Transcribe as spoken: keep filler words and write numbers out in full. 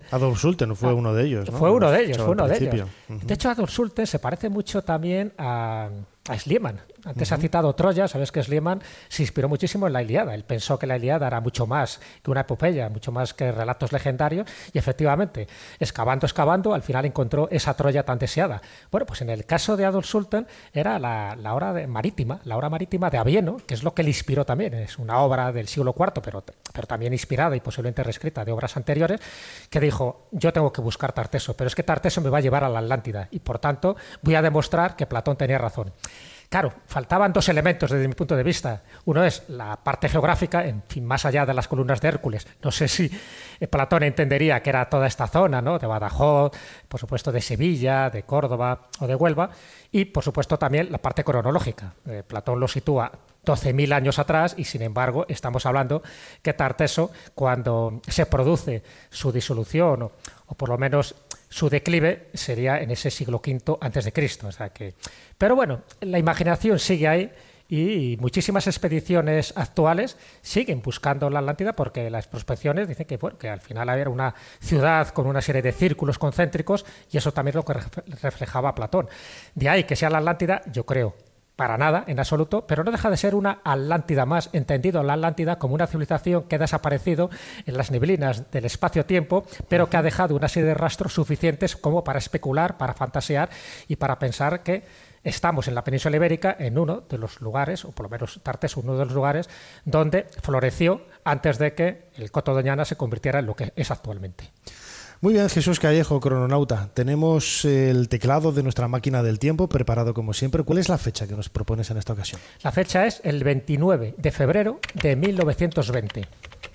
Adolf Sulten fue ah, uno de ellos, ¿no? Fue uno de ellos, fue uno de ellos. Uh-huh. De hecho, Adolf Sulten se parece mucho también a, a Schliemann. Antes uh-huh. ha citado Troya, sabes que Schliemann se inspiró muchísimo en la Ilíada. Él pensó que la Ilíada era mucho más que una epopeya, mucho más que relatos legendarios, y efectivamente, excavando, excavando, al final encontró esa Troya tan deseada. Bueno, pues en el caso de Adolf Sulten era la, la obra de marítima, la obra marítima de Avieno, que es lo que le inspiró también. Es una obra del siglo cuarto, pero, pero también inspirada y posiblemente reescrita de obras anteriores, que dijo, yo tengo que buscar Tarteso, pero es que Tarteso me va a llevar a la Atlántida, y por tanto voy a demostrar que Platón tenía razón. Claro, faltaban dos elementos desde mi punto de vista. Uno es la parte geográfica, en fin, más allá de las columnas de Hércules. No sé si Platón entendería que era toda esta zona, ¿no? De Badajoz, por supuesto de Sevilla, de Córdoba o de Huelva, y por supuesto también la parte cronológica. Eh, Platón lo sitúa doce mil años atrás y sin embargo estamos hablando que Tarteso, cuando se produce su disolución o, o por lo menos su declive, sería en ese siglo quinto antes de Cristo. O sea que, pero bueno, la imaginación sigue ahí y muchísimas expediciones actuales siguen buscando la Atlántida porque las prospecciones dicen que, bueno, que al final era una ciudad con una serie de círculos concéntricos y eso también es lo que reflejaba Platón. De ahí que sea la Atlántida, yo creo, para nada, en absoluto, pero no deja de ser una Atlántida más, entendido la Atlántida como una civilización que ha desaparecido en las neblinas del espacio-tiempo, pero que ha dejado una serie de rastros suficientes como para especular, para fantasear y para pensar que estamos en la península ibérica en uno de los lugares, o por lo menos Tarteso, uno de los lugares donde floreció antes de que el Coto Doñana se convirtiera en lo que es actualmente. Muy bien, Jesús Callejo, crononauta. Tenemos el teclado de nuestra máquina del tiempo preparado como siempre. ¿Cuál es la fecha que nos propones en esta ocasión? La fecha es el veintinueve de febrero de mil novecientos veinte.